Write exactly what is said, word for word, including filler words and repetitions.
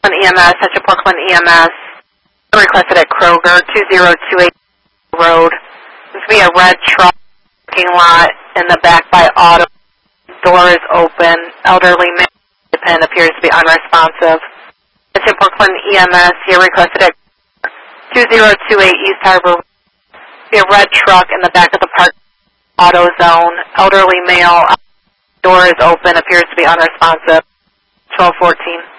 E M S, Central Parkland E M S, requested at Kroger, two zero two eight Road. This will be a red truck parking lot in the back by auto. Door is open. Elderly man appears to be unresponsive. Central Parkland E M S, here requested at two zero two eight East Harbor. Be a red truck in the back of the park auto zone. Elderly male. Door is open. Appears to be unresponsive. twelve fourteen.